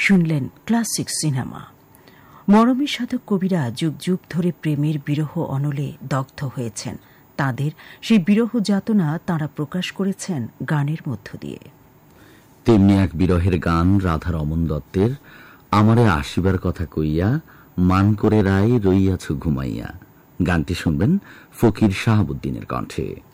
শুনলেন classic cinema. মরমী সাধক কবিরা যুগ যুগ ধরে প্রেমের বিরহ অনলে দগ্ধ হয়েছেন। তাদের সেই বিরহ যাতনা তাঁরা প্রকাশ করেছেন গানের মধ্য দিয়ে। তেমনি এক বিরহের গান রাধা রমন দত্তের, আমারে আসিবার কথা কইয়া মান করে রায় রইয়াছ ঘুমাইয়া। গানটি শুনবেন ফকির শাহাবুদ্দিনের কণ্ঠে।